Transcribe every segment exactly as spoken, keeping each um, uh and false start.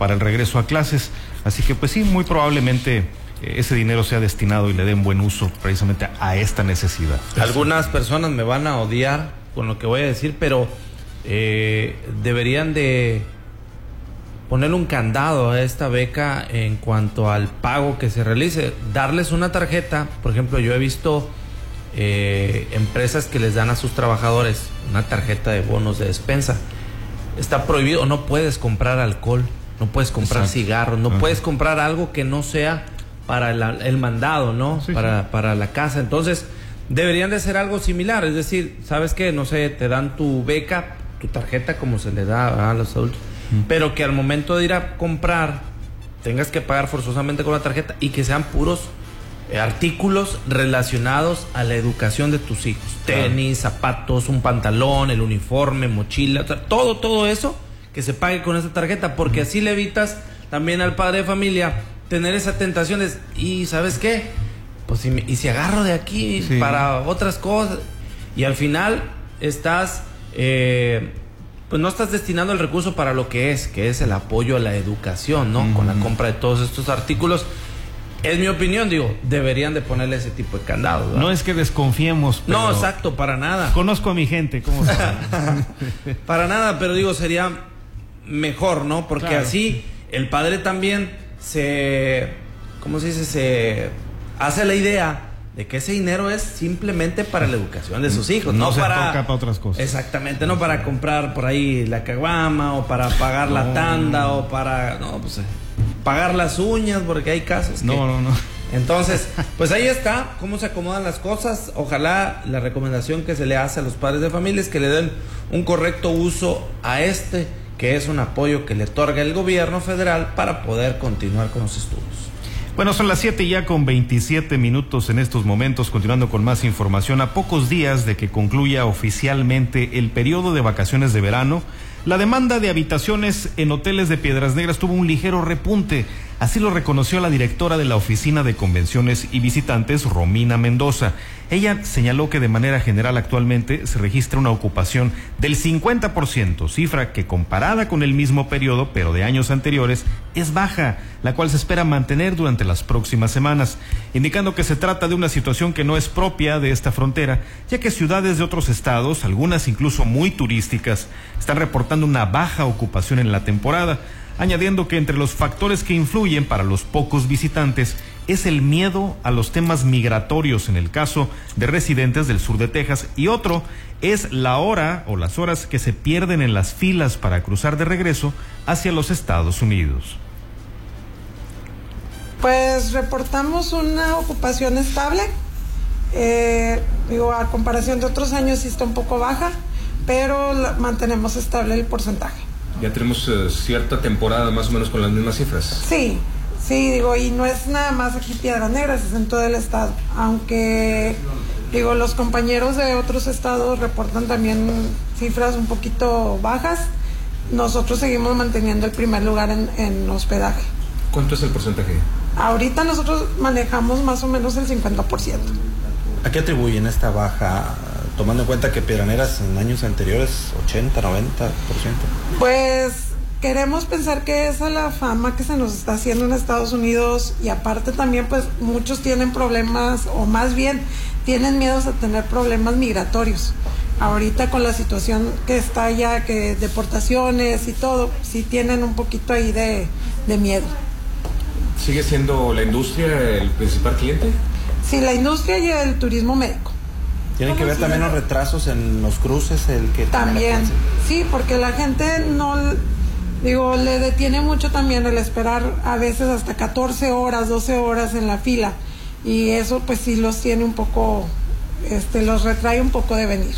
para el regreso a clases. Así que pues sí, muy probablemente eh, ese dinero sea destinado y le den buen uso precisamente a esta necesidad. Algunas personas me van a odiar con lo que voy a decir, pero eh, deberían de ponerle un candado a esta beca en cuanto al pago que se realice, darles una tarjeta. Por ejemplo, yo he visto eh, empresas que les dan a sus trabajadores una tarjeta de bonos de despensa. Está prohibido, no puedes comprar alcohol, no puedes comprar Exacto. cigarros, no Ajá. puedes comprar algo que no sea para la, el mandado, ¿no? Sí, para, sí. para la casa. Entonces, deberían de hacer algo similar, es decir, ¿sabes qué? No sé, te dan tu beca, tu tarjeta como se le da a los adultos, pero que al momento de ir a comprar tengas que pagar forzosamente con la tarjeta y que sean puros eh, artículos relacionados a la educación de tus hijos. Claro. Tenis, zapatos, un pantalón, el uniforme, mochila, o sea, todo, todo eso que se pague con esa tarjeta, porque uh-huh. así le evitas también al padre de familia tener esa tentación de, y ¿sabes qué? Pues si me, y si agarro de aquí sí. para otras cosas, y al final estás... Eh, pues no estás destinando el recurso para lo que es, que es el apoyo a la educación, ¿no? Mm. Con la compra de todos estos artículos. Es mi opinión, digo, deberían de ponerle ese tipo de candados, ¿verdad? No es que desconfiemos, pero... No, exacto, para nada. Conozco a mi gente, ¿cómo saben? Para nada, pero digo, sería mejor, ¿no? Porque claro. así el padre también se... ¿Cómo se dice? Se hace la idea de que ese dinero es simplemente para la educación de sus hijos, no, no se para, toca para otras cosas. Exactamente, no para comprar por ahí la caguama o para pagar no. la tanda o para no pues pagar las uñas, porque hay casos que... No, no, no. Entonces, pues ahí está cómo se acomodan las cosas. Ojalá la recomendación que se le hace a los padres de familia es que le den un correcto uso a este, que es un apoyo que le otorga el gobierno federal para poder continuar con los estudios. Bueno, son las siete ya con veintisiete minutos en estos momentos, continuando con más información. A pocos días de que concluya oficialmente el periodo de vacaciones de verano, la demanda de habitaciones en hoteles de Piedras Negras tuvo un ligero repunte. Así lo reconoció la directora de la Oficina de Convenciones y Visitantes, Romina Mendoza. Ella señaló que de manera general actualmente se registra una ocupación del cincuenta por ciento, cifra que comparada con el mismo periodo, pero de años anteriores, es baja, la cual se espera mantener durante las próximas semanas, indicando que se trata de una situación que no es propia de esta frontera, ya que ciudades de otros estados, algunas incluso muy turísticas, están reportando una baja ocupación en la temporada, añadiendo que entre los factores que influyen para los pocos visitantes es el miedo a los temas migratorios en el caso de residentes del sur de Texas, y otro es la hora o las horas que se pierden en las filas para cruzar de regreso hacia los Estados Unidos. Pues reportamos una ocupación estable, eh, digo, a comparación de otros años sí está un poco baja, pero la, mantenemos estable el porcentaje. Ya tenemos uh, cierta temporada más o menos con las mismas cifras. Sí, sí, digo, y no es nada más aquí Piedras Negras, es en todo el estado. Aunque, digo, los compañeros de otros estados reportan también cifras un poquito bajas, nosotros seguimos manteniendo el primer lugar en, en hospedaje. ¿Cuánto es el porcentaje? Ahorita nosotros manejamos más o menos el cincuenta por ciento. ¿A qué atribuyen esta baja, tomando en cuenta que Piedras Negras en años anteriores ochenta, noventa por ciento? Pues queremos pensar que es a la fama que se nos está haciendo en Estados Unidos, y aparte también pues muchos tienen problemas, o más bien tienen miedos a tener problemas migratorios. Ahorita con la situación que está ya, que deportaciones y todo, sí tienen un poquito ahí de, de miedo. ¿Sigue siendo la industria el principal cliente? Sí, la industria y el turismo médico. ¿Tienen que ver también los retrasos en los cruces? El que también, sí, porque la gente no, digo, le detiene mucho también el esperar a veces hasta catorce horas, doce horas en la fila, y eso pues sí los tiene un poco, este, los retrae un poco de venir.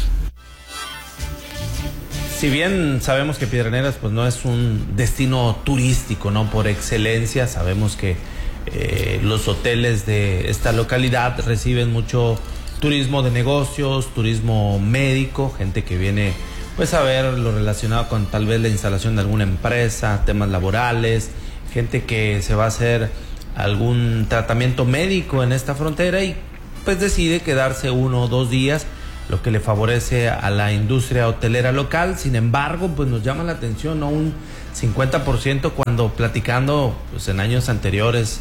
Si bien sabemos que Piedras Negras pues no es un destino turístico, no por excelencia, sabemos que eh, los hoteles de esta localidad reciben mucho turismo de negocios, turismo médico, gente que viene pues a ver lo relacionado con tal vez la instalación de alguna empresa, temas laborales, gente que se va a hacer algún tratamiento médico en esta frontera y pues decide quedarse uno o dos días, lo que le favorece a la industria hotelera local. Sin embargo, pues nos llama la atención, ¿no? Un cincuenta por ciento cuando platicando pues, en años anteriores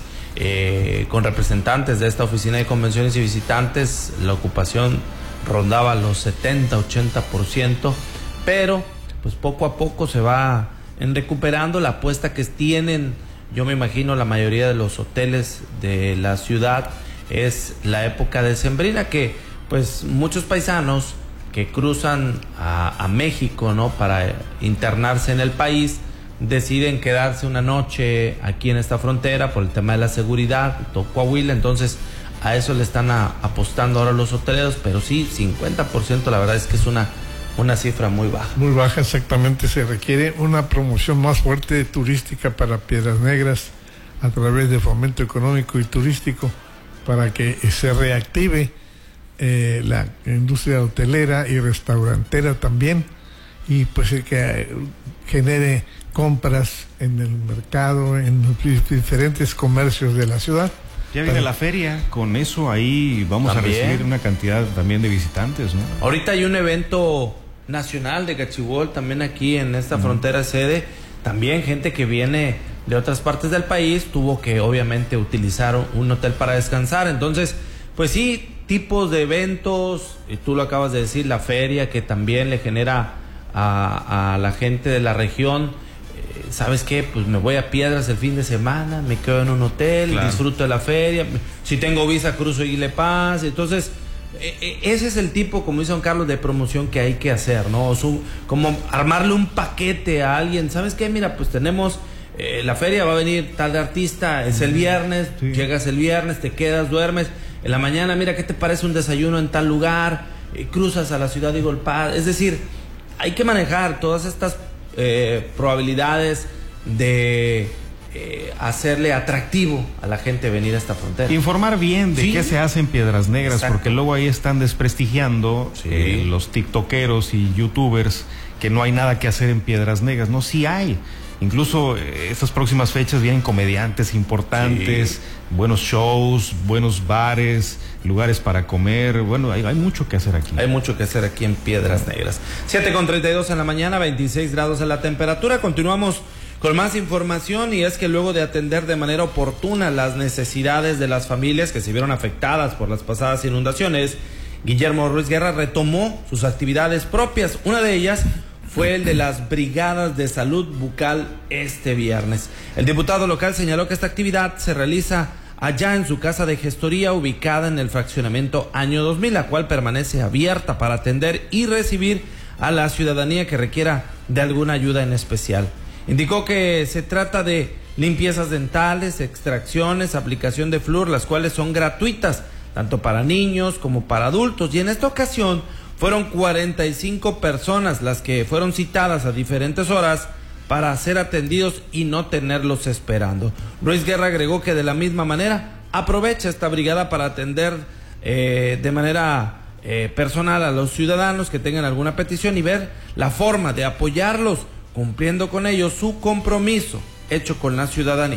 eh, con representantes de esta oficina de convenciones y visitantes, la ocupación rondaba los setenta, ochenta por ciento, pero pues poco a poco se va en recuperando. La apuesta que tienen, yo me imagino, la mayoría de los hoteles de la ciudad es la época decembrina, que pues muchos paisanos que cruzan a, a México, ¿no?, para internarse en el país, deciden quedarse una noche aquí en esta frontera por el tema de la seguridad, todo Coahuila. Entonces a eso le están a, apostando ahora los hoteleros, pero sí, cincuenta por ciento la verdad es que es una, una cifra muy baja. Muy baja, exactamente. Se requiere una promoción más fuerte turística para Piedras Negras a través de fomento económico y turístico para que se reactive eh, la industria hotelera y restaurantera también, y pues que genere compras en el mercado, en los diferentes comercios de la ciudad. Ya viene la feria, con eso ahí vamos también a recibir una cantidad también de visitantes, ¿no? Ahorita hay un evento nacional de Gachibol también aquí en esta mm. frontera sede, también gente que viene de otras partes del país tuvo que obviamente utilizar un hotel para descansar. Entonces, pues sí, tipos de eventos, y tú lo acabas de decir, la feria que también le genera a, a la gente de la región, eh, ¿sabes qué? Pues me voy a Piedras el fin de semana, me quedo en un hotel, claro, disfruto de la feria, si tengo visa cruzo y le paz. Entonces, eh, ese es el tipo, como dice don Carlos, de promoción que hay que hacer, ¿no? Su, como armarle un paquete a alguien, ¿sabes qué? Mira, pues tenemos... Eh, la feria, va a venir tal artista, es el viernes, sí. Llegas el viernes, te quedas, duermes, en la mañana, mira, ¿qué te parece un desayuno en tal lugar? Eh, cruzas a la ciudad de Golpaz. Es decir, hay que manejar todas estas eh, probabilidades de eh, hacerle atractivo a la gente venir a esta frontera. Informar bien de sí. qué se hace en Piedras Negras. Exacto. Porque luego ahí están desprestigiando sí. eh, los tiktokeros y youtubers que no hay nada que hacer en Piedras Negras. No, sí hay. Incluso eh, estas próximas fechas vienen comediantes importantes, sí. buenos shows, buenos bares, lugares para comer. Bueno, hay, hay mucho que hacer aquí. Hay mucho que hacer aquí en Piedras Negras. siete con treinta y dos en la mañana, veintiséis grados en la temperatura. Continuamos con más información, y es que luego de atender de manera oportuna las necesidades de las familias que se vieron afectadas por las pasadas inundaciones, Guillermo Ruiz Guerra retomó sus actividades propias. Una de ellas fue el de las brigadas de salud bucal este viernes. El diputado local señaló que esta actividad se realiza allá en su casa de gestoría ubicada en el fraccionamiento Año dos mil, la cual permanece abierta para atender y recibir a la ciudadanía que requiera de alguna ayuda en especial. Indicó que se trata de limpiezas dentales, extracciones, aplicación de flúor, las cuales son gratuitas, tanto para niños como para adultos, y en esta ocasión fueron cuarenta y cinco personas las que fueron citadas a diferentes horas para ser atendidos y no tenerlos esperando. Ruiz Guerra agregó que de la misma manera aprovecha esta brigada para atender eh, de manera eh, personal a los ciudadanos que tengan alguna petición y ver la forma de apoyarlos, cumpliendo con ellos su compromiso hecho con la ciudadanía.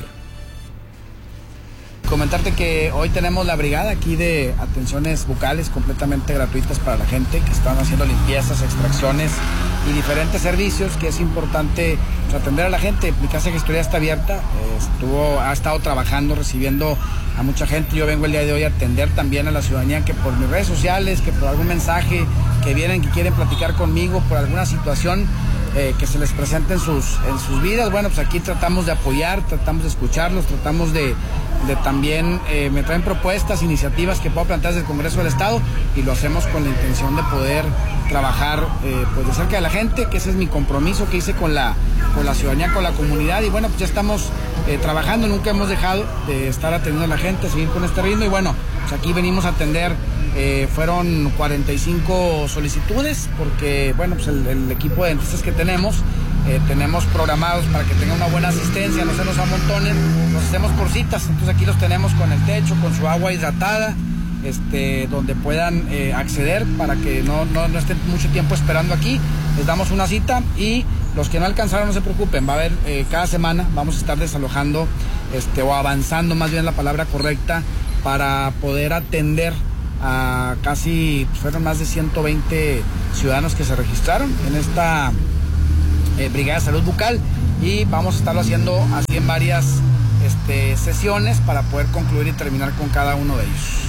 Comentarte que hoy tenemos la brigada aquí de atenciones bucales completamente gratuitas para la gente que están haciendo limpiezas, extracciones y diferentes servicios, que es importante pues, atender a la gente. Mi casa de gestoría está abierta, eh, estuvo, ha estado trabajando, recibiendo a mucha gente. Yo vengo el día de hoy a atender también a la ciudadanía que por mis redes sociales, que por algún mensaje, que vienen, que quieren platicar conmigo por alguna situación eh, que se les presente en sus, en sus vidas. Bueno, pues aquí tratamos de apoyar, tratamos de escucharlos, tratamos de, de también, eh, me traen propuestas, iniciativas que puedo plantear desde el Congreso del Estado, y lo hacemos con la intención de poder trabajar eh, pues de cerca de la gente, que ese es mi compromiso que hice con la, con la ciudadanía, con la comunidad. Y bueno, pues ya estamos eh, trabajando, nunca hemos dejado de estar atendiendo a la gente, seguir con este ritmo. Y bueno, pues aquí venimos a atender, eh, fueron cuarenta y cinco solicitudes, porque bueno, pues el, el equipo de dentistas que tenemos, eh, tenemos programados para que tengan una buena asistencia, no se nos amontonen, nos hacemos por citas. Entonces aquí los tenemos con el techo, con su agua hidratada, Este, donde puedan eh, acceder para que no, no, no estén mucho tiempo esperando aquí. Les damos una cita, y los que no alcanzaron no se preocupen, va a haber eh, cada semana vamos a estar desalojando este, o avanzando, más bien la palabra correcta, para poder atender a casi, pues fueron más de ciento veinte ciudadanos que se registraron en esta eh, Brigada de Salud Bucal. y vamos a estarlo haciendo así en varias este, sesiones para poder concluir y terminar con cada uno de ellos.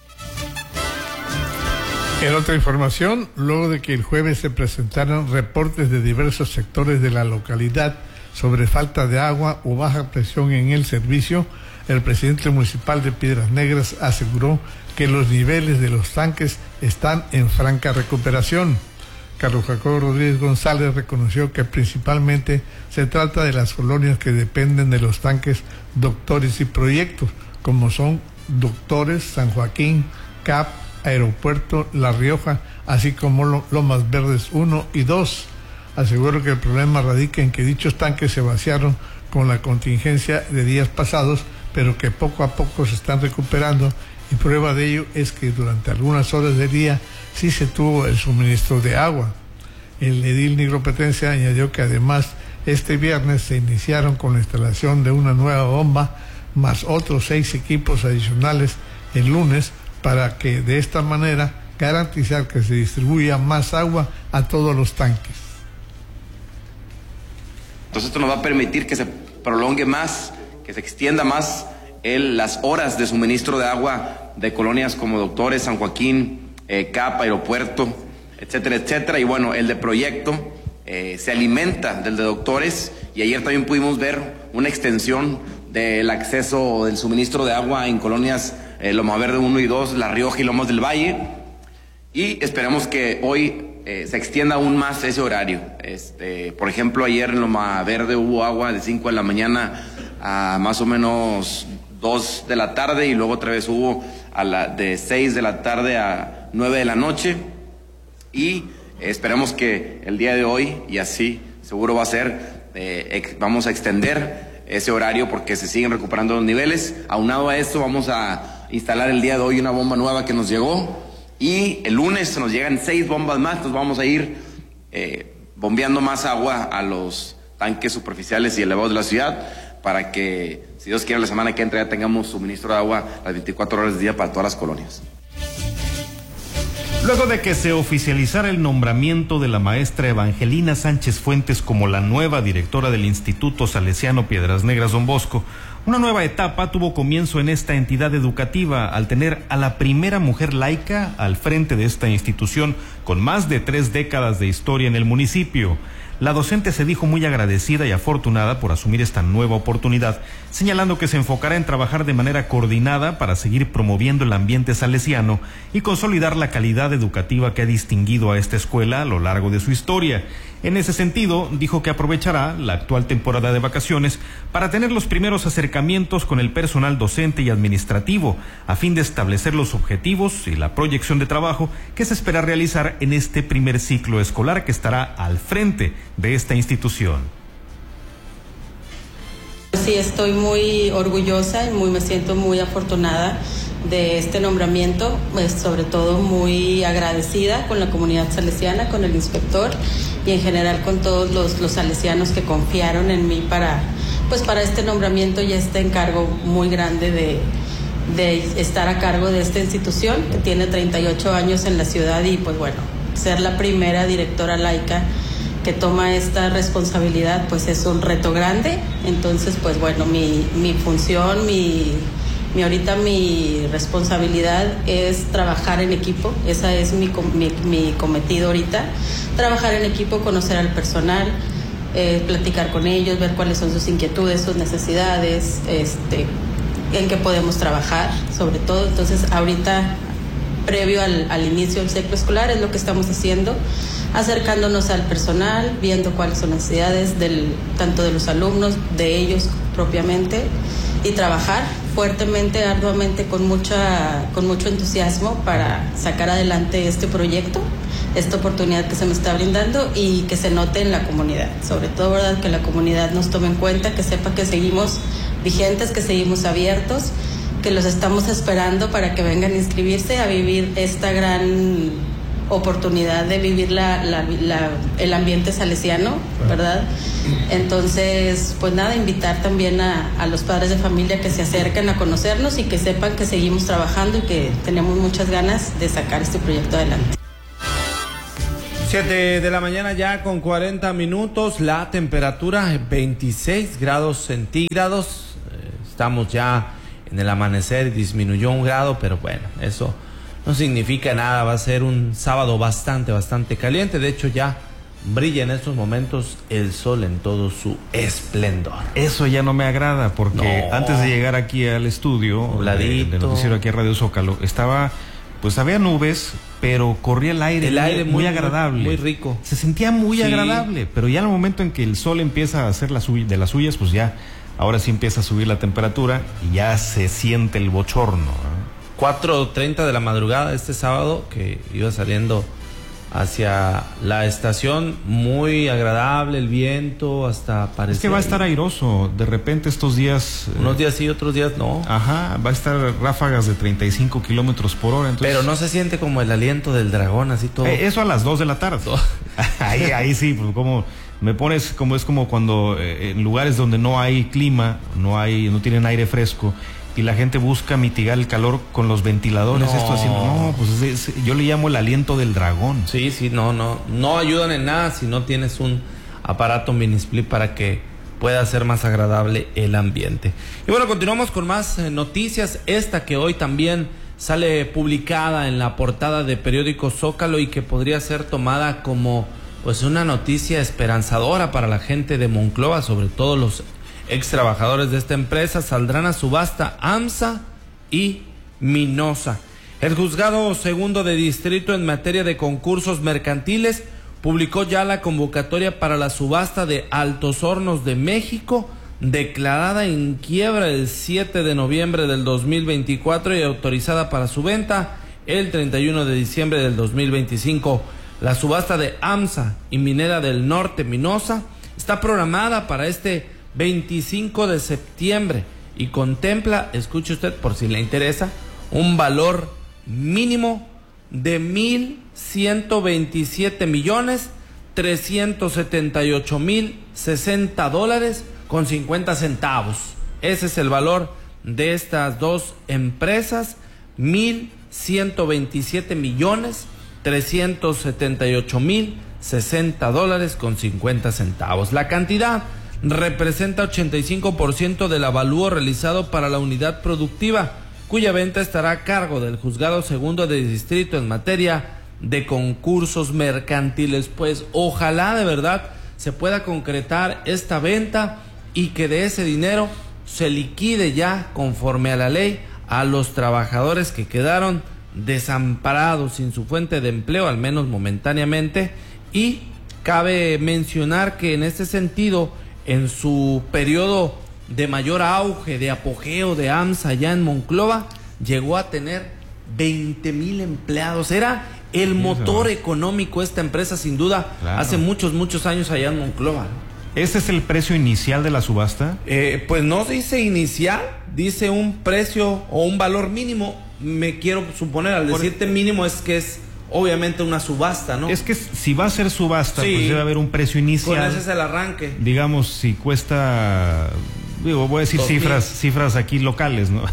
En otra información, luego de que el jueves se presentaron reportes de diversos sectores de la localidad sobre falta de agua o baja presión en el servicio, el presidente municipal de Piedras Negras aseguró que los niveles de los tanques están en franca recuperación. Carlos Jacobo Rodríguez González reconoció que principalmente se trata de las colonias que dependen de los tanques Doctores y Proyectos, como son Doctores, San Joaquín, C A P, Aeropuerto, La Rioja, así como Lomas Verdes uno y dos. Aseguró que el problema radica en que dichos tanques se vaciaron con la contingencia de días pasados, pero que poco a poco se están recuperando, y prueba de ello es que durante algunas horas del día sí se tuvo el suministro de agua. El edil nigropetense añadió que además este viernes se iniciaron con la instalación de una nueva bomba, más otros seis equipos adicionales el lunes, para que de esta manera garantizar que se distribuya más agua a todos los tanques. Entonces esto nos va a permitir que se prolongue más, que se extienda más el, las horas de suministro de agua de colonias como Doctores, San Joaquín, eh, C A P, Aeropuerto, etcétera, etcétera. Y bueno, el de Proyecto eh, se alimenta del de Doctores, y ayer también pudimos ver una extensión del acceso del suministro de agua en colonias eh, Loma Verde uno y dos, La Rioja y Lomas del Valle, y esperamos que hoy eh, se extienda aún más ese horario. Este, por ejemplo, ayer en Loma Verde hubo agua de cinco de la mañana a más o menos dos de la tarde, y luego otra vez hubo a la, de seis de la tarde a nueve de la noche, y eh, esperamos que el día de hoy, y así seguro va a ser, eh, ex, vamos a extender ese horario porque se siguen recuperando los niveles. Aunado a esto, vamos a instalar el día de hoy una bomba nueva que nos llegó, y el lunes nos llegan seis bombas más. Entonces vamos a ir eh, bombeando más agua a los tanques superficiales y elevados de la ciudad, para que, si Dios quiere, la semana que entra ya tengamos suministro de agua las veinticuatro horas del día para todas las colonias. Luego de que se oficializara el nombramiento de la maestra Evangelina Sánchez Fuentes como la nueva directora del Instituto Salesiano Piedras Negras Don Bosco, una nueva etapa tuvo comienzo en esta entidad educativa al tener a la primera mujer laica al frente de esta institución con más de tres décadas de historia en el municipio. La docente se dijo muy agradecida y afortunada por asumir esta nueva oportunidad, señalando que se enfocará en trabajar de manera coordinada para seguir promoviendo el ambiente salesiano y consolidar la calidad educativa que ha distinguido a esta escuela a lo largo de su historia. En ese sentido, dijo que aprovechará la actual temporada de vacaciones para tener los primeros acercamientos con el personal docente y administrativo, a fin de establecer los objetivos y la proyección de trabajo que se espera realizar en este primer ciclo escolar que estará al frente de esta institución. Sí, estoy muy orgullosa y muy, me siento muy afortunada de este nombramiento, pues sobre todo muy agradecida con la comunidad salesiana, con el inspector y en general con todos los, los salesianos que confiaron en mí para, pues para este nombramiento y este encargo muy grande de, de estar a cargo de esta institución que tiene treinta y ocho años en la ciudad, y pues bueno, ser la primera directora laica que toma esta responsabilidad pues es un reto grande. Entonces pues bueno, mi, mi función, mi, mi ahorita mi responsabilidad es trabajar en equipo. Esa es mi, mi, mi cometido ahorita, trabajar en equipo, conocer al personal, eh, platicar con ellos, ver cuáles son sus inquietudes, sus necesidades, este, en qué podemos trabajar sobre todo. Entonces ahorita, previo al, al inicio del ciclo escolar, es lo que estamos haciendo, acercándonos al personal, viendo cuáles son las necesidades del, tanto de los alumnos, de ellos propiamente, y trabajar fuertemente, arduamente, con mucha, con mucho entusiasmo para sacar adelante este proyecto, esta oportunidad que se me está brindando y que se note en la comunidad. Sobre todo, ¿verdad?, que la comunidad nos tome en cuenta, que sepa que seguimos vigentes, que seguimos abiertos, que los estamos esperando para que vengan a inscribirse, a vivir esta gran oportunidad de vivir la, la, la, el ambiente salesiano, ¿verdad? Entonces, pues nada, invitar también a, a los padres de familia que se acerquen a conocernos y que sepan que seguimos trabajando y que tenemos muchas ganas de sacar este proyecto adelante. siete de la mañana ya con cuarenta minutos, la temperatura veintiséis grados centígrados, eh, estamos ya en el amanecer y disminuyó un grado, pero bueno, eso no significa nada, va a ser un sábado bastante, bastante caliente, de hecho ya brilla en estos momentos el sol en todo su esplendor. Eso ya no me agrada porque No. antes de llegar aquí al estudio, de, Nubladito. de noticiero aquí a Radio Zócalo, estaba, pues había nubes, pero corría el aire, El aire muy, muy, agradable. muy rico. Se sentía muy Sí. agradable, pero ya en el momento en que el sol empieza a hacer la suy- de las suyas, pues ya, ahora sí empieza a subir la temperatura y ya se siente el bochorno, ¿eh? cuatro treinta de la madrugada este sábado que iba saliendo hacia la estación, muy agradable el viento, hasta parecía... Es que va a estar airoso, de repente estos días... Unos eh, días sí, otros días no. Ajá, va a estar ráfagas de treinta y cinco kilómetros por hora. Entonces, Pero no se siente como el aliento del dragón, así todo. Eh, eso a las dos de la tarde. ahí, ahí sí, pues como me pones, como es como cuando eh, en lugares donde no hay clima, no hay, no tienen aire fresco y la gente busca mitigar el calor con los ventiladores. No. Esto haciendo, no, pues es- es- yo le llamo el aliento del dragón. Sí, sí, no, no. No ayudan en nada si no tienes un aparato mini-split para que pueda ser más agradable el ambiente. Y bueno, continuamos con más eh, noticias. Esta que hoy también sale publicada en la portada de periódico Zócalo y que podría ser tomada como pues una noticia esperanzadora para la gente de Monclova, sobre todo los ex trabajadores de esta empresa. Saldrán a subasta AMSA y Minosa. El juzgado segundo de distrito en materia de concursos mercantiles publicó ya la convocatoria para la subasta de Altos Hornos de México, declarada en quiebra el siete de noviembre del dos mil veinticuatro y autorizada para su venta el treinta y uno de diciembre del dos mil veinticinco. La subasta de AMSA y Minera del Norte Minosa está programada para este veinticinco de septiembre y contempla, escuche usted por si le interesa, un valor mínimo de mil ciento veintisiete millones trescientos setenta y ocho mil sesenta dólares con cincuenta centavos. Ese es el valor de estas dos empresas, mil ciento veintisiete millones trescientos setenta y ocho mil sesenta dólares con cincuenta centavos. La cantidad representa ochenta y cinco por ciento del avalúo realizado para la unidad productiva, cuya venta estará a cargo del juzgado segundo de distrito en materia de concursos mercantiles. Pues ojalá de verdad se pueda concretar esta venta y que de ese dinero se liquide ya conforme a la ley a los trabajadores que quedaron desamparados sin su fuente de empleo, al menos momentáneamente. Y cabe mencionar que en este sentido, en su periodo de mayor auge, de apogeo de AMSA allá en Monclova, llegó a tener veinte mil empleados. Era el motor económico esta empresa, sin duda, Claro. hace muchos, muchos años allá en Monclova. ¿Este es el precio inicial de la subasta? Eh, pues no dice inicial, dice un precio o un valor mínimo. Me quiero suponer, al Por- decirte mínimo, es que es obviamente una subasta, ¿no? Es que si va a ser subasta, Sí. pues debe haber un precio inicial. Con ese es el arranque. Digamos, si cuesta, digo, voy a decir Dos mil. cifras, cifras aquí locales, ¿no?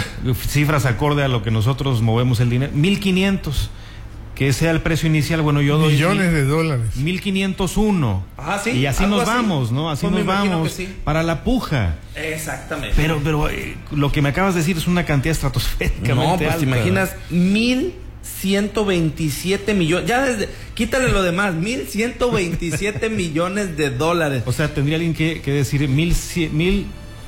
Cifras acorde a lo que nosotros movemos el dinero. Mil quinientos, que sea el precio inicial. Bueno, yo doy Millones de dólares. mil quinientos uno. Ajá, sí, Y así algo nos así. vamos, ¿no? Así Pues me nos imagino vamos que sí. para la puja. Exactamente. Pero, pero eh, lo que me acabas de decir es una cantidad estratosféricamente no, pues alta. te imaginas, mil ciento veintisiete millones, ya desde, quítale lo demás, mil ciento veintisiete millones de dólares. O sea, tendría alguien que, que decir mil, cien- mil,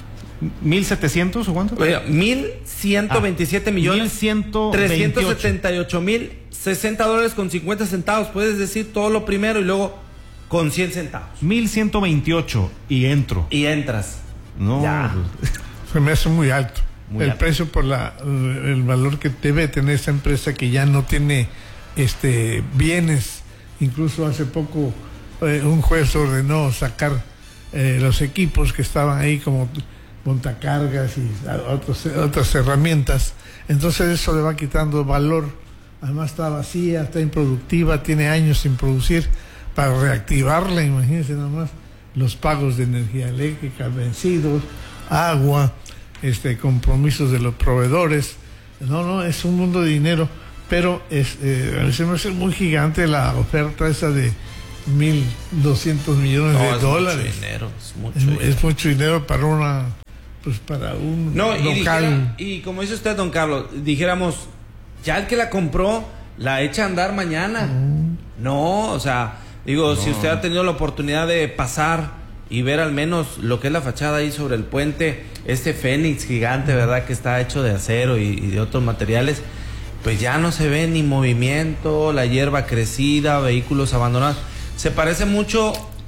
mil setecientos o cuánto? Oiga, mil ciento veintisiete millones, mil ciento trescientos veintiocho. setenta y ocho mil sesenta dólares con cincuenta centavos. Puedes decir todo lo primero y luego con cien centavos. mil ciento veintiocho y entro. Y entras. No, Ya. pues, Se me hace muy alto. Muy el alto. precio por la el valor que debe tener esta empresa que ya no tiene este bienes. Incluso hace poco eh, un juez ordenó sacar eh, los equipos que estaban ahí como montacargas y a- otros, otras herramientas. Entonces eso le va quitando valor. Además está vacía, está improductiva, tiene años sin producir. Para reactivarla, imagínense nomás, los pagos de energía eléctrica vencidos, agua, este compromisos de los proveedores. No, no, es un mundo de dinero, pero es, eh, a mí se me hace muy gigante la oferta esa de mil doscientos millones no, de es dólares. Mucho dinero, es mucho es, dinero. Es mucho dinero para una, pues para un no, y local. Dijera, y como dice usted, don Carlos, dijéramos, ya el que la compró, la echa a andar mañana. Mm. No, o sea, digo, no. Si usted ha tenido la oportunidad de pasar y ver al menos lo que es la fachada ahí sobre el puente, este fénix gigante, ¿verdad? Que está hecho de acero y, y de otros materiales, pues ya no se ve ni movimiento, la hierba crecida, vehículos abandonados. Se parece mucho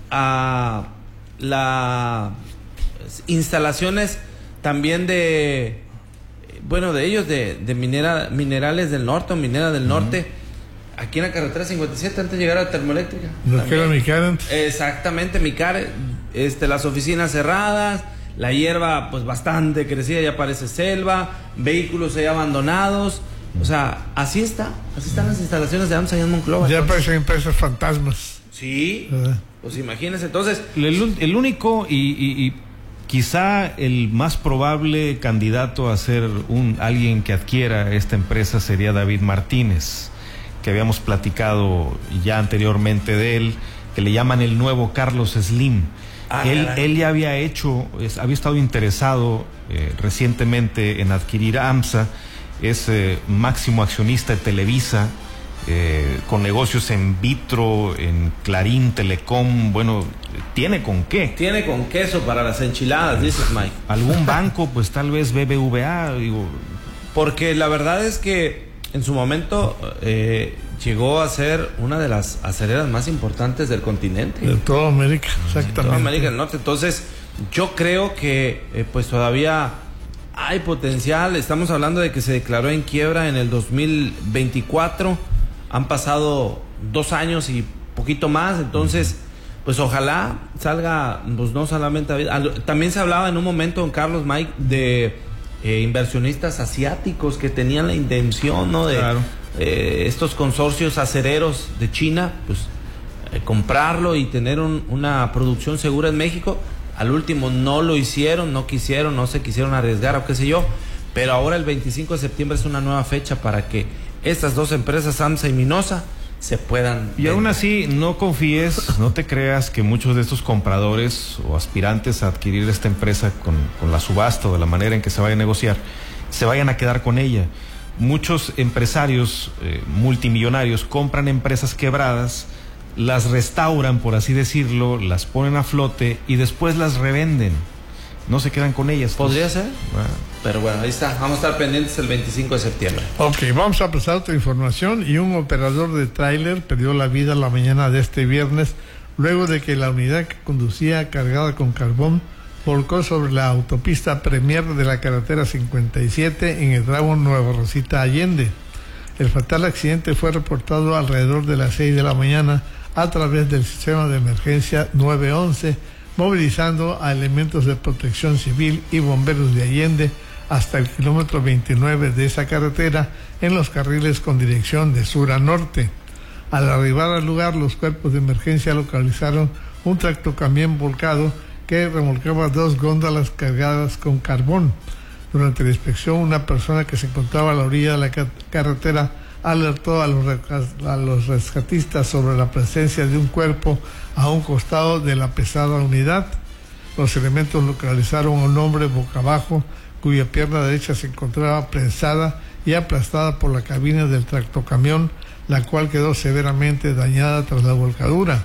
a las instalaciones también de, bueno, de ellos, de, de minera, minerales del norte o minera del uh-huh. norte, aquí en la carretera cincuenta y siete, antes de llegar a la termoeléctrica. ¿Lo que era Micar? Exactamente, Micar, este, las oficinas cerradas, la hierba pues bastante crecida, ya parece selva, vehículos ahí abandonados. O sea, así está, así están las instalaciones de AMSA allá en Monclova. Ya parecen empresas fantasmas. Sí, ¿verdad? Pues imagínense, entonces... El, el único y, y, y quizá el más probable candidato a ser un alguien que adquiera esta empresa sería David Martínez, que habíamos platicado ya anteriormente de él, que le llaman el nuevo Carlos Slim. Ah, él, él ya había hecho, es, había estado interesado eh, recientemente en adquirir AMSA, es eh, máximo accionista de Televisa, eh, con negocios en Vitro, en Clarín, Telecom, bueno, tiene con qué. Tiene con queso para las enchiladas, dices Mike. Algún banco, pues tal vez B B V A, digo. Porque la verdad es que en su momento eh, llegó a ser una de las acereras más importantes del continente. De toda América, exactamente. De toda América del Norte. Entonces, yo creo que eh, pues todavía hay potencial. Estamos hablando de que se declaró en quiebra en el dos mil veinticuatro. Han pasado dos años y poquito más. Entonces, pues ojalá salga, pues no solamente... También se hablaba en un momento, don Carlos, Mike, de eh, inversionistas asiáticos que tenían la intención, ¿no? De claro. eh, estos consorcios acereros de China, pues eh, comprarlo y tener un, una producción segura en México. Al último no lo hicieron, no quisieron, no se quisieron arriesgar o qué sé yo, pero ahora el veinticinco de septiembre es una nueva fecha para que estas dos empresas, AMSA y Minosa, se puedan... Y aún así, no confíes, no te creas que muchos de estos compradores o aspirantes a adquirir esta empresa con, con la subasta o de la manera en que se vaya a negociar, se vayan a quedar con ella. Muchos empresarios eh, multimillonarios compran empresas quebradas, las restauran, por así decirlo, las ponen a flote y después las revenden. No se quedan con ellas. ¿Podría ser? Bueno. Pero bueno, ahí está. Vamos a estar pendientes el veinticinco de septiembre. Ok, vamos a pasar otra información. Y un operador de tráiler perdió la vida la mañana de este viernes luego de que la unidad que conducía cargada con carbón volcó sobre la autopista Premier de la carretera cincuenta y siete en el tramo Nueva Rosita Allende. El fatal accidente fue reportado alrededor de las seis de la mañana a través del sistema de emergencia nueve once, movilizando a elementos de protección civil y bomberos de Allende hasta el kilómetro veintinueve de esa carretera en los carriles con dirección de sur a norte. Al arribar al lugar, los cuerpos de emergencia localizaron un tractocamión volcado que remolcaba dos góndolas cargadas con carbón. Durante la inspección, una persona que se encontraba a la orilla de la carretera alertó a los, a los rescatistas sobre la presencia de un cuerpo a un costado de la pesada unidad. Los elementos localizaron a un hombre boca abajo cuya pierna derecha se encontraba prensada y aplastada por la cabina del tractocamión, la cual quedó severamente dañada tras la volcadura.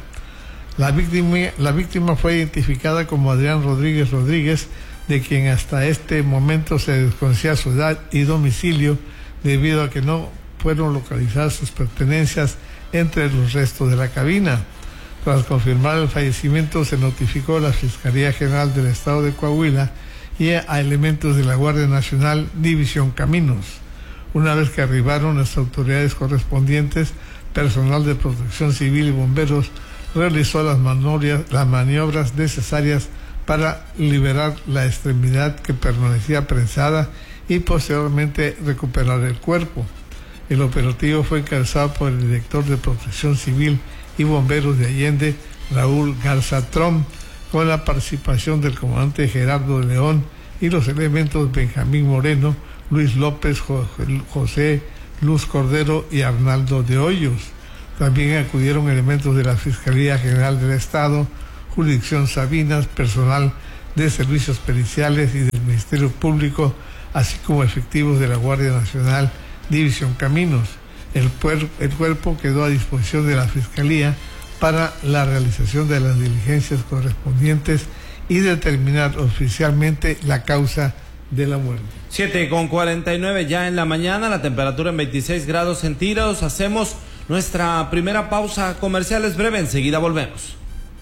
La víctima, la víctima fue identificada como Adrián Rodríguez Rodríguez, de quien hasta este momento se desconocía su edad y domicilio debido a que no fueron localizadas sus pertenencias entre los restos de la cabina. Tras confirmar el fallecimiento, se notificó a la Fiscalía General del Estado de Coahuila y a elementos de la Guardia Nacional División Caminos. Una vez que arribaron las autoridades correspondientes, personal de protección civil y bomberos realizó las maniobras, las maniobras necesarias para liberar la extremidad que permanecía prensada y posteriormente recuperar el cuerpo. El operativo fue encabezado por el director de Protección Civil y Bomberos de Allende, Raúl Garza Trom, con la participación del comandante Gerardo de León y los elementos Benjamín Moreno, Luis López, José Luz Cordero y Arnaldo de Hoyos. También acudieron elementos de la Fiscalía General del Estado, Jurisdicción Sabinas, personal de servicios periciales y del Ministerio Público, así como efectivos de la Guardia Nacional, División Caminos. El, puer, el cuerpo quedó a disposición de la Fiscalía para la realización de las diligencias correspondientes y determinar oficialmente la causa de la muerte. siete con cuarenta y nueve ya en la mañana, la temperatura en veintiséis grados centígrados. Hacemos nuestra primera pausa comercial, es breve, enseguida volvemos.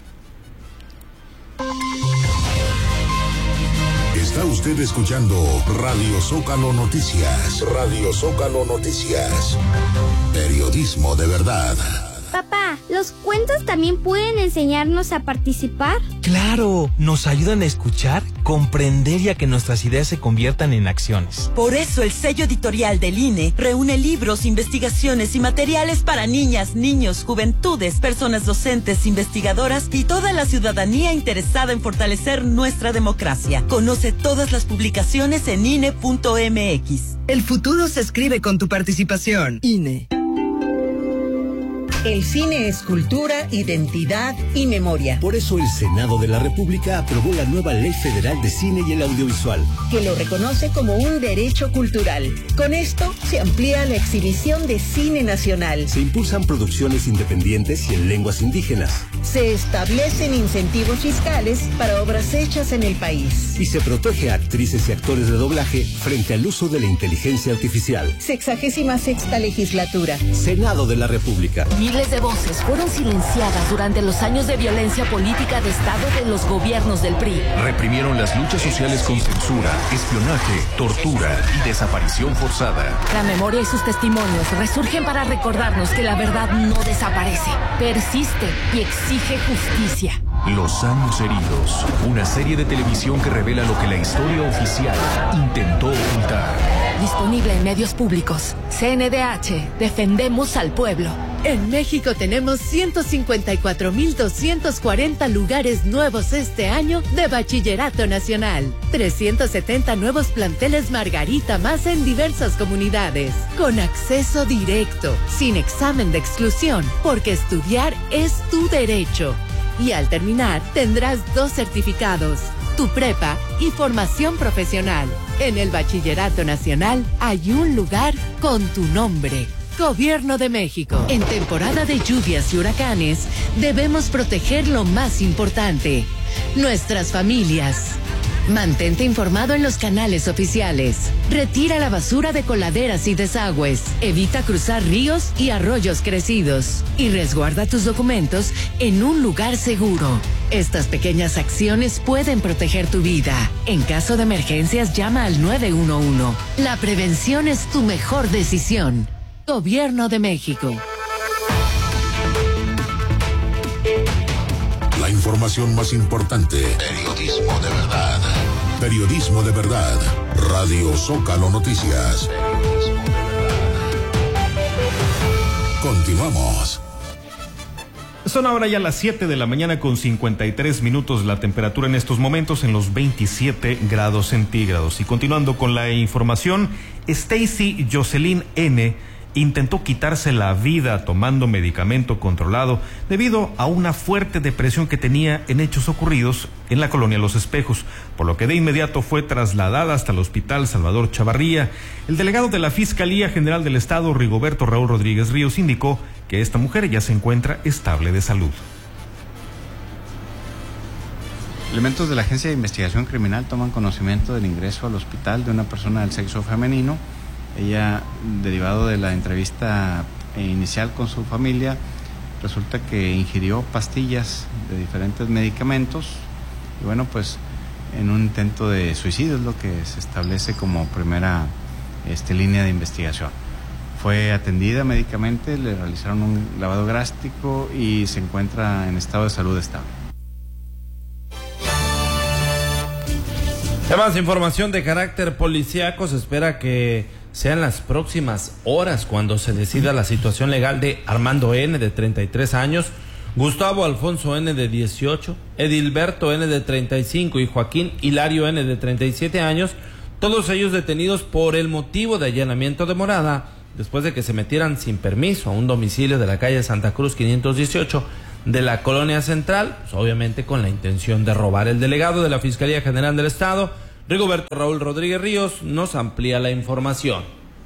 Está usted escuchando Radio Zócalo Noticias. Radio Zócalo Noticias. Periodismo de verdad. Papá, ¿los cuentos también pueden enseñarnos a participar? ¡Claro! Nos ayudan a escuchar, comprender y a que nuestras ideas se conviertan en acciones. Por eso el sello editorial del I N E reúne libros, investigaciones y materiales para niñas, niños, juventudes, personas docentes, investigadoras y toda la ciudadanía interesada en fortalecer nuestra democracia. Conoce todas las publicaciones en I N E punto M X. El futuro se escribe con tu participación. I N E. El cine es cultura, identidad y memoria. Por eso el Senado de la República aprobó la nueva Ley Federal de Cine y el Audiovisual, que lo reconoce como un derecho cultural. Con esto se amplía la exhibición de cine nacional. Se impulsan producciones independientes y en lenguas indígenas. Se establecen incentivos fiscales para obras hechas en el país. Y se protege a actrices y actores de doblaje frente al uso de la inteligencia artificial. Sexagésima sexta legislatura. Senado de la República. Miles de voces fueron silenciadas durante los años de violencia política de Estado de los gobiernos del P R I. Reprimieron las luchas sociales con censura, espionaje, tortura y desaparición forzada. La memoria y sus testimonios resurgen para recordarnos que la verdad no desaparece, persiste y exige justicia. Los años heridos, una serie de televisión que revela lo que la historia oficial intentó ocultar. Disponible en medios públicos. C N D H, defendemos al pueblo. En México tenemos ciento cincuenta y cuatro mil doscientos cuarenta lugares nuevos este año de Bachillerato Nacional. trescientos setenta nuevos planteles Margarita más en diversas comunidades. Con acceso directo, sin examen de exclusión, porque estudiar es tu derecho. Y al terminar tendrás dos certificados, tu prepa y formación profesional. En el Bachillerato Nacional hay un lugar con tu nombre. Gobierno de México. En temporada de lluvias y huracanes, debemos proteger lo más importante, nuestras familias. Mantente informado en los canales oficiales. Retira la basura de coladeras y desagües. Evita cruzar ríos y arroyos crecidos. Y resguarda tus documentos en un lugar seguro. Estas pequeñas acciones pueden proteger tu vida. En caso de emergencias, llama al nueve uno uno. La prevención es tu mejor decisión. Gobierno de México. La información más importante. Periodismo de verdad. Periodismo de verdad. Radio Zócalo Noticias. Continuamos. Son ahora ya las siete de la mañana con cincuenta y tres minutos, la temperatura en estos momentos en los veintisiete grados centígrados. Y continuando con la información, Stacy Jocelyn N. intentó quitarse la vida tomando medicamento controlado debido a una fuerte depresión que tenía en hechos ocurridos en la colonia Los Espejos, por lo que de inmediato fue trasladada hasta el Hospital Salvador Chavarría. El delegado de la Fiscalía General del Estado, Rigoberto Raúl Rodríguez Ríos, indicó que esta mujer ya se encuentra estable de salud. Elementos de la Agencia de Investigación Criminal toman conocimiento del ingreso al hospital de una persona del sexo femenino. Ella, derivado de la entrevista inicial con su familia, resulta que ingirió pastillas de diferentes medicamentos y bueno, pues en un intento de suicidio es lo que se establece como primera este, línea de investigación. Fue atendida médicamente, le realizaron un lavado gástrico y se encuentra en estado de salud estable. Además, información de carácter policíaco, se espera que sean las próximas horas cuando se decida la situación legal de Armando N., de treinta y tres años, Gustavo Alfonso N., de dieciocho, Edilberto N., de treinta y cinco y Joaquín Hilario N., de treinta y siete años, todos ellos detenidos por el motivo de allanamiento de morada después de que se metieran sin permiso a un domicilio de la calle Santa Cruz quinientos dieciocho de la Colonia Central, pues obviamente con la intención de robar. El delegado de la Fiscalía General del Estado, Rigoberto Raúl Rodríguez Ríos, nos amplía la información.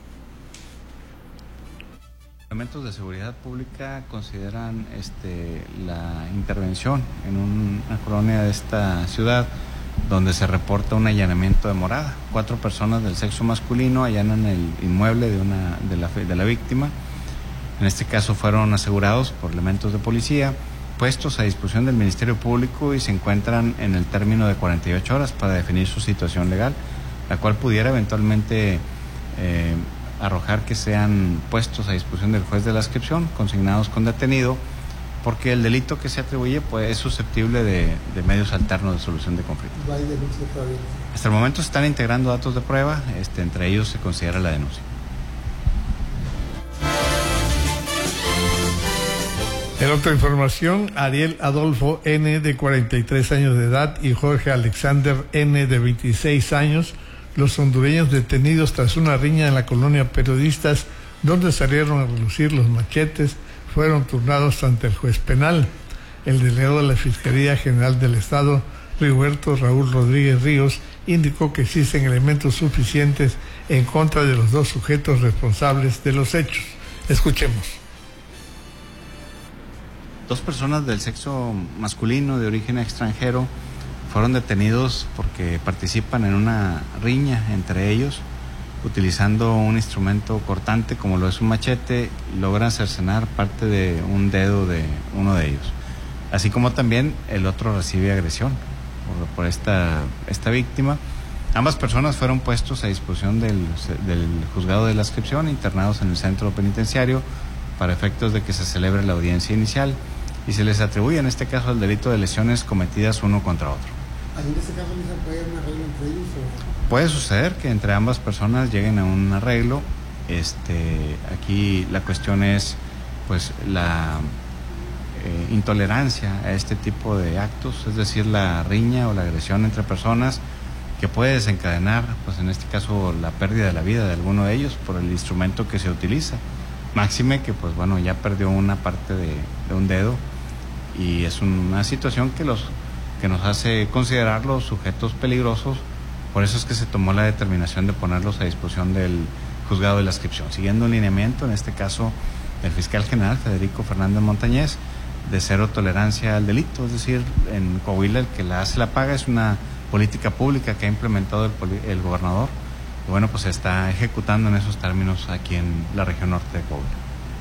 Elementos de seguridad pública consideran este, la intervención en un, una colonia de esta ciudad donde se reporta un allanamiento de morada. Cuatro personas del sexo masculino allanan el inmueble de, una, de, la, de la víctima. En este caso fueron asegurados por elementos de policía, puestos a disposición del Ministerio Público y se encuentran en el término de cuarenta y ocho horas para definir su situación legal, la cual pudiera eventualmente eh, arrojar que sean puestos a disposición del juez de la adscripción, consignados con detenido, porque el delito que se atribuye pues, es susceptible de, de medios alternos de solución de conflictos. ¿No hay denuncia todavía? Hasta el momento se están integrando datos de prueba, este, entre ellos se considera la denuncia. En otra información, Ariel Adolfo N., de cuarenta y tres años de edad, y Jorge Alexander N., de veintiséis años, los hondureños detenidos tras una riña en la colonia Periodistas, donde salieron a relucir los machetes, fueron turnados ante el juez penal. El delegado de la Fiscalía General del Estado, Rigoberto Raúl Rodríguez Ríos, indicó que existen elementos suficientes en contra de los dos sujetos responsables de los hechos. Escuchemos. Dos personas del sexo masculino de origen extranjero fueron detenidos porque participan en una riña entre ellos, utilizando un instrumento cortante como lo es un machete, logran cercenar parte de un dedo de uno de ellos. Así como también el otro recibe agresión por, por esta, esta víctima. Ambas personas fueron puestos a disposición del, del juzgado de la adscripción, internados en el centro penitenciario para efectos de que se celebre la audiencia inicial y se les atribuye en este caso el delito de lesiones cometidas uno contra otro. ¿En este caso no se puede un arreglo entre ellos? O... Puede suceder que entre ambas personas lleguen a un arreglo. Este, aquí la cuestión es pues la eh, intolerancia a este tipo de actos, es decir, la riña o la agresión entre personas que puede desencadenar, pues en este caso, la pérdida de la vida de alguno de ellos por el instrumento que se utiliza. Máxime que pues bueno, ya perdió una parte de, de un dedo y es una situación que los que nos hace considerar los sujetos peligrosos. Por eso es que se tomó la determinación de ponerlos a disposición del juzgado de la adscripción, siguiendo un lineamiento, en este caso del fiscal general Federico Fernández Montañez, de cero tolerancia al delito. Es decir, en Coahuila el que la hace la paga, es una política pública que ha implementado el, el gobernador y bueno, pues se está ejecutando en esos términos aquí en la región norte de Coahuila.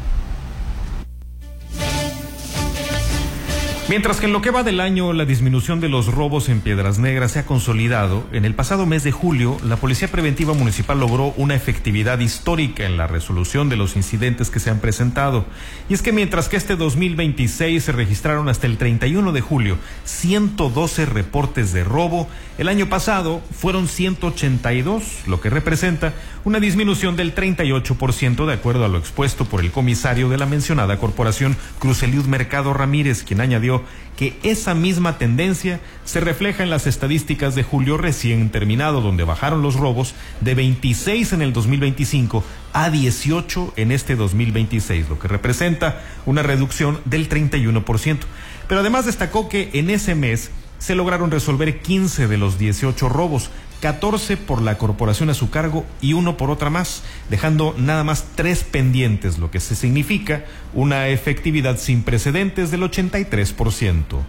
Mientras que en lo que va del año la disminución de los robos en Piedras Negras se ha consolidado, en el pasado mes de julio la Policía Preventiva Municipal logró una efectividad histórica en la resolución de los incidentes que se han presentado. Y es que mientras que este dos mil veintiséis se registraron hasta el treinta y uno de julio ciento doce reportes de robo, el año pasado fueron ciento ochenta y dos, lo que representa una disminución del treinta y ocho por ciento de acuerdo a lo expuesto por el comisario de la mencionada corporación, Cruz Eliud Mercado Ramírez, quien añadió que esa misma tendencia se refleja en las estadísticas de julio recién terminado, donde bajaron los robos de veintiséis en el dos mil veinticinco a dieciocho en este dos mil veintiséis, lo que representa una reducción del treinta y uno por ciento. Pero además destacó que en ese mes se lograron resolver quince de los dieciocho robos, catorce por la corporación a su cargo y uno por otra más, dejando nada más tres pendientes, lo que se significa una efectividad sin precedentes del ochenta y tres por ciento.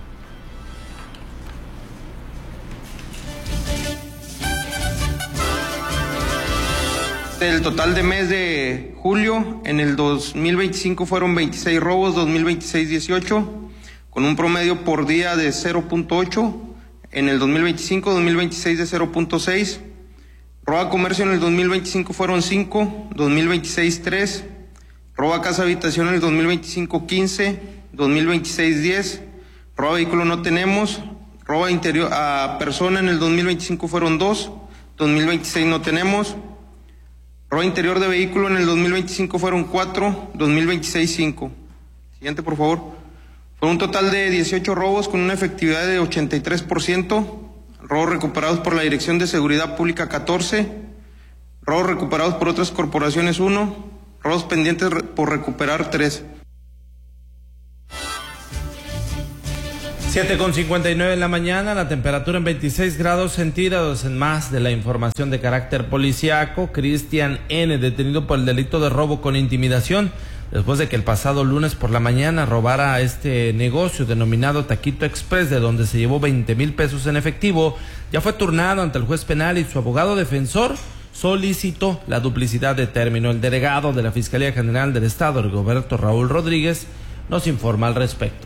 El total de mes de julio, en el dos mil veinticinco fueron veintiséis robos, dos mil veintiséis dieciocho, con un promedio por día de cero punto ocho. En el dos mil veinticinco, dos mil veintiséis de cero punto seis. Roba comercio en el dos mil veinticinco fueron cinco, dos mil veintiséis tres. Roba casa habitación en el dos mil veinticinco quince, dos mil veintiséis diez. Roba vehículo no tenemos. Roba interior a persona en el dos mil veinticinco fueron dos, dos mil veintiséis no tenemos. Roba interior de vehículo en el dos mil veinticinco fueron cuatro, dos mil veintiséis cinco. Siguiente, por favor. Fue un total de dieciocho robos con una efectividad de ochenta y tres por ciento. Robos recuperados por la Dirección de Seguridad Pública catorce. Robos recuperados por otras corporaciones uno. Robos pendientes por recuperar tres. siete con cincuenta y nueve en la mañana, la temperatura en veintiséis grados centígrados. En más de la información de carácter policiaco, Cristian N., detenido por el delito de robo con intimidación, después de que el pasado lunes por la mañana robara a este negocio denominado Taquito Express, de donde se llevó veinte mil pesos en efectivo, ya fue turnado ante el juez penal y su abogado defensor solicitó la duplicidad de término. El delegado de la Fiscalía General del Estado, Rigoberto Raúl Rodríguez, nos informa al respecto.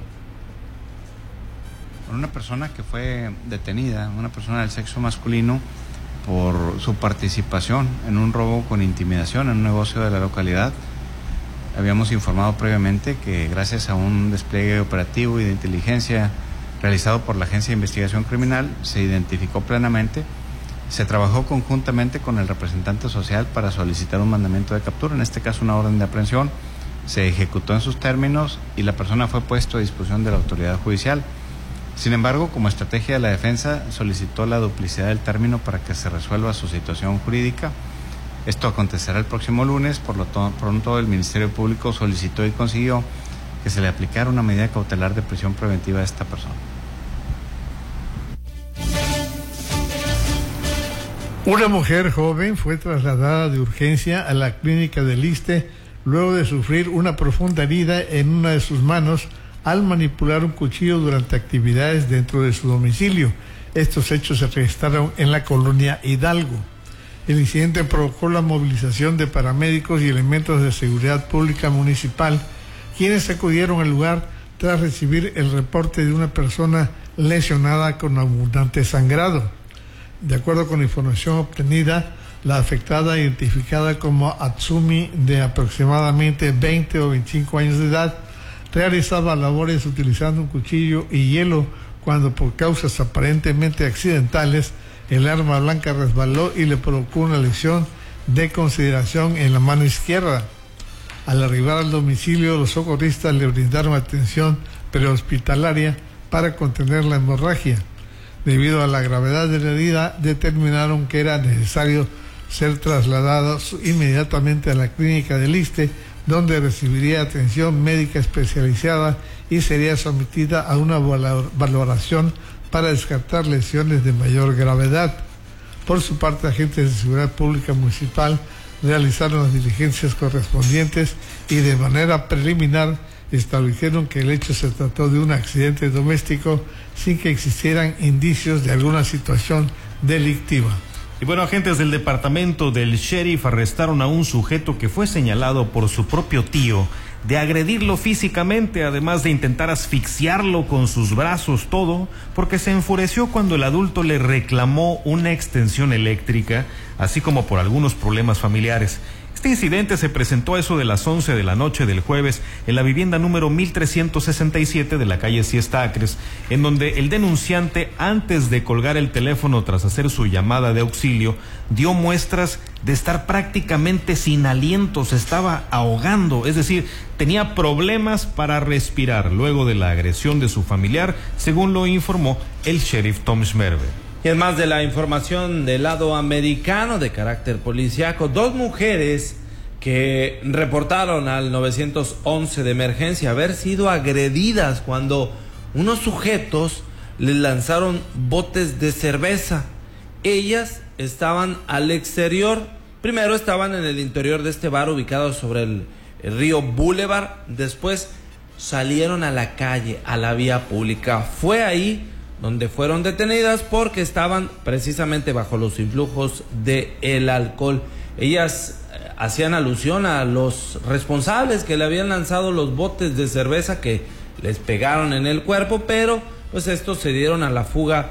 Una persona que fue detenida, una persona del sexo masculino, por su participación en un robo con intimidación en un negocio de la localidad. Habíamos informado previamente que gracias a un despliegue operativo y de inteligencia realizado por la Agencia de Investigación Criminal se identificó plenamente, se trabajó conjuntamente con el representante social para solicitar un mandamiento de captura, en este caso una orden de aprehensión, se ejecutó en sus términos y la persona fue puesto a disposición de la autoridad judicial. Sin embargo, como estrategia de la defensa, solicitó la duplicidad del término para que se resuelva su situación jurídica. Esto acontecerá el próximo lunes, por lo pronto el Ministerio Público solicitó y consiguió que se le aplicara una medida cautelar de prisión preventiva a esta persona. Una mujer joven fue trasladada de urgencia a la clínica del Iste luego de sufrir una profunda herida en una de sus manos al manipular un cuchillo durante actividades dentro de su domicilio. Estos hechos se registraron en la colonia Hidalgo. El incidente provocó la movilización de paramédicos y elementos de seguridad pública municipal, quienes acudieron al lugar tras recibir el reporte de una persona lesionada con abundante sangrado. De acuerdo con la información obtenida, la afectada, identificada como Atsumi, de aproximadamente veinte o veinticinco años de edad, realizaba labores utilizando un cuchillo y hielo cuando, por causas aparentemente accidentales, el arma blanca resbaló y le provocó una lesión de consideración en la mano izquierda. Al arribar al domicilio, los socorristas le brindaron atención prehospitalaria para contener la hemorragia. Debido a la gravedad de la herida, determinaron que era necesario ser trasladados inmediatamente a la clínica del Iste, donde recibiría atención médica especializada y sería sometida a una valoración para descartar lesiones de mayor gravedad. Por su parte, agentes de seguridad pública municipal realizaron las diligencias correspondientes y de manera preliminar establecieron que el hecho se trató de un accidente doméstico sin que existieran indicios de alguna situación delictiva. Y bueno, agentes del departamento del sheriff arrestaron a un sujeto que fue señalado por su propio tío de agredirlo físicamente, además de intentar asfixiarlo con sus brazos, todo porque se enfureció cuando el adulto le reclamó una extensión eléctrica, así como por algunos problemas familiares. Este incidente se presentó a eso de las once de la noche del jueves en la vivienda número mil trescientos sesenta y siete de la calle Siesta Acres, en donde el denunciante, antes de colgar el teléfono tras hacer su llamada de auxilio, dio muestras de estar prácticamente sin aliento, se estaba ahogando, es decir, tenía problemas para respirar luego de la agresión de su familiar, según lo informó el sheriff Tom Schmerber. Y en más de la información del lado americano de carácter policiaco, dos mujeres que reportaron al nueve once de emergencia haber sido agredidas cuando unos sujetos les lanzaron botes de cerveza. Ellas estaban al exterior, primero estaban en el interior de este bar ubicado sobre el, el río Boulevard, después salieron a la calle, a la vía pública. Fue ahí donde fueron detenidas porque estaban precisamente bajo los influjos del alcohol. Ellas eh, hacían alusión a los responsables que le habían lanzado los botes de cerveza que les pegaron en el cuerpo, pero pues estos se dieron a la fuga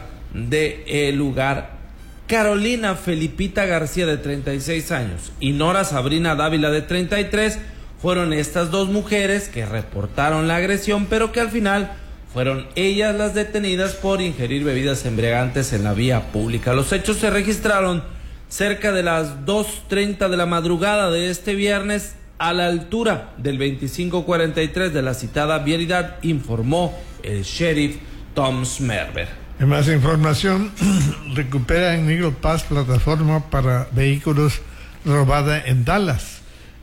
del lugar. Carolina Felipita García, de treinta y seis años, y Nora Sabrina Dávila, de treinta y tres, fueron estas dos mujeres que reportaron la agresión, pero que al final fueron ellas las detenidas por ingerir bebidas embriagantes en la vía pública. Los hechos se registraron cerca de las dos treinta de la madrugada de este viernes, a la altura del veinticinco cuarenta y tres de la citada vialidad, informó el sheriff Tom Schmerber. En más información, recupera en Eagle Pass plataforma para vehículos robada en Dallas.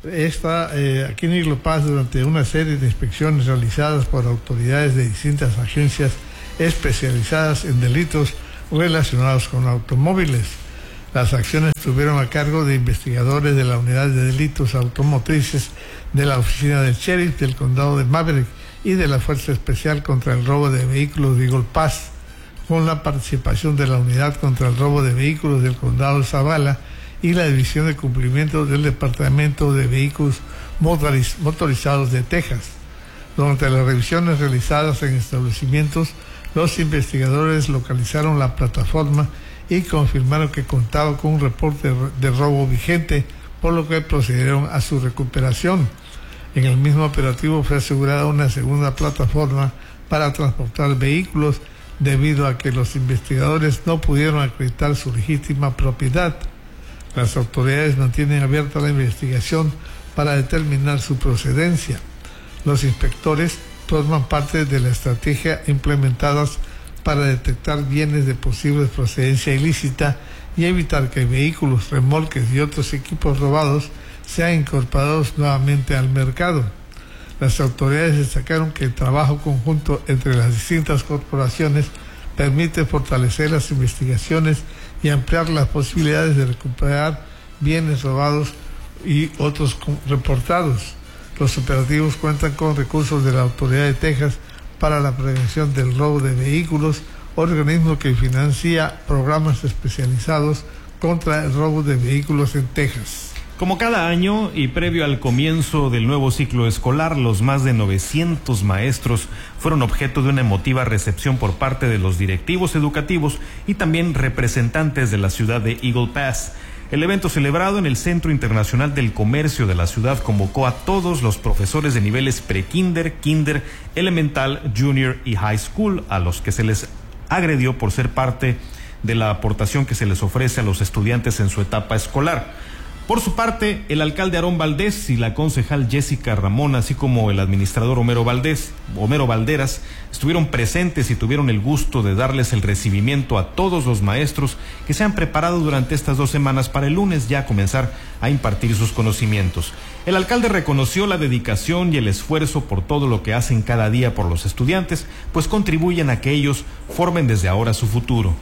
Esta, eh, aquí en Iglo Paz, durante una serie de inspecciones realizadas por autoridades de distintas agencias especializadas en delitos relacionados con automóviles. Las acciones estuvieron a cargo de investigadores de la Unidad de Delitos Automotrices de la Oficina del Sheriff del Condado de Maverick y de la Fuerza Especial contra el Robo de Vehículos de Eagle Pass, con la participación de la Unidad contra el Robo de Vehículos del Condado de Zavala y la División de Cumplimiento del Departamento de Vehículos Motoriz- Motorizados de Texas. Durante las revisiones realizadas en establecimientos, los investigadores localizaron la plataforma y confirmaron que contaba con un reporte de robo vigente, por lo que procedieron a su recuperación. En el mismo operativo fue asegurada una segunda plataforma para transportar vehículos debido a que los investigadores no pudieron acreditar su legítima propiedad. Las autoridades mantienen abierta la investigación para determinar su procedencia. Los inspectores forman parte de la estrategia implementada para detectar bienes de posible procedencia ilícita y evitar que vehículos, remolques y otros equipos robados sean incorporados nuevamente al mercado. Las autoridades destacaron que el trabajo conjunto entre las distintas corporaciones permite fortalecer las investigaciones y ampliar las posibilidades de recuperar bienes robados y otros reportados. Los operativos cuentan con recursos de la Autoridad de Texas para la prevención del robo de vehículos, organismo que financia programas especializados contra el robo de vehículos en Texas. Como cada año y previo al comienzo del nuevo ciclo escolar, los más de novecientos maestros fueron objeto de una emotiva recepción por parte de los directivos educativos y también representantes de la ciudad de Eagle Pass. El evento celebrado en el Centro Internacional del Comercio de la ciudad convocó a todos los profesores de niveles pre-kinder, kinder, elemental, junior y high school, a los que se les agredió por ser parte de la aportación que se les ofrece a los estudiantes en su etapa escolar. Por su parte, el alcalde Aarón Valdés y la concejal Jessica Ramón, así como el administrador Homero Valdés, Homero Valderas, estuvieron presentes y tuvieron el gusto de darles el recibimiento a todos los maestros que se han preparado durante estas dos semanas para el lunes ya comenzar a impartir sus conocimientos. El alcalde reconoció la dedicación y el esfuerzo por todo lo que hacen cada día por los estudiantes, pues contribuyen a que ellos formen desde ahora su futuro.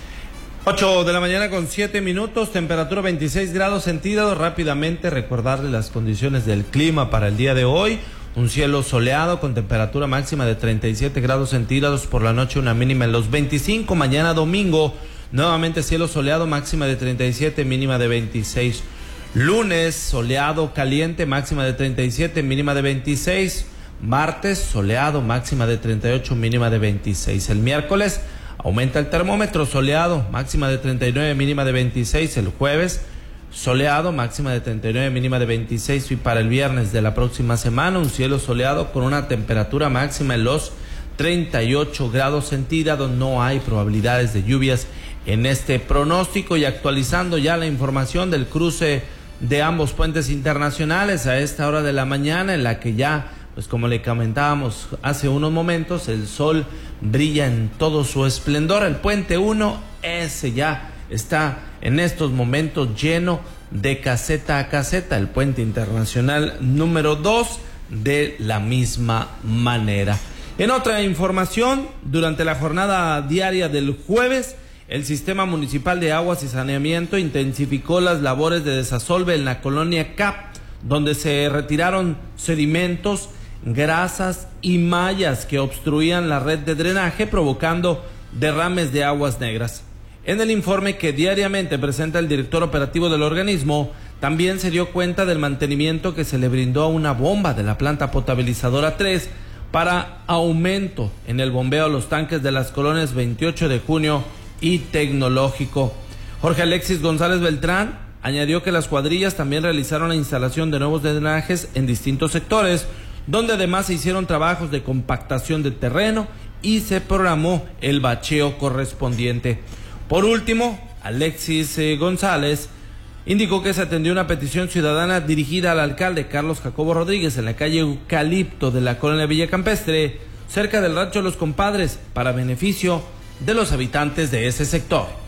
ocho de la mañana con siete minutos, temperatura veintiséis grados centígrados. Rápidamente recordarle las condiciones del clima para el día de hoy. Un cielo soleado con temperatura máxima de treinta y siete grados centígrados, por la noche una mínima en los veinticinco. Mañana domingo, nuevamente cielo soleado, máxima de treinta y siete, mínima de veintiséis. Lunes, soleado, caliente, máxima de treinta y siete, mínima de veintiséis. Martes, soleado, máxima de treinta y ocho, mínima de veintiséis. El miércoles, aumenta el termómetro, soleado, máxima de treinta y nueve, mínima de veintiséis. El jueves, soleado, máxima de treinta y nueve, mínima de veintiséis. Y para el viernes de la próxima semana, un cielo soleado con una temperatura máxima en los treinta y ocho grados centígrados. No hay probabilidades de lluvias en este pronóstico. Y actualizando ya la información del cruce de ambos puentes internacionales a esta hora de la mañana, en la que ya, pues como le comentábamos hace unos momentos, el sol brilla en todo su esplendor. El puente uno, ese ya está en estos momentos lleno de caseta a caseta. El puente internacional número dos, de la misma manera. En otra información, durante la jornada diaria del jueves, el Sistema Municipal de Aguas y Saneamiento intensificó las labores de desasolve en la colonia C A P, donde se retiraron sedimentos, grasas y mallas que obstruían la red de drenaje, provocando derrames de aguas negras. En el informe que diariamente presenta el director operativo del organismo, también se dio cuenta del mantenimiento que se le brindó a una bomba de la planta potabilizadora tres para aumento en el bombeo a los tanques de las colonias veintiocho de junio y Tecnológico. Jorge Alexis González Beltrán añadió que las cuadrillas también realizaron la instalación de nuevos drenajes en distintos sectores, donde además se hicieron trabajos de compactación de terreno y se programó el bacheo correspondiente. Por último, Alexis eh, González indicó que se atendió una petición ciudadana dirigida al alcalde Carlos Jacobo Rodríguez en la calle Eucalipto de la colonia Villa Campestre, cerca del rancho Los Compadres, para beneficio de los habitantes de ese sector.